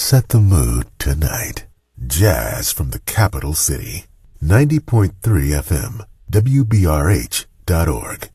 set the mood tonight. Jazz from the capital city. 90.3 FM, WBRH.org.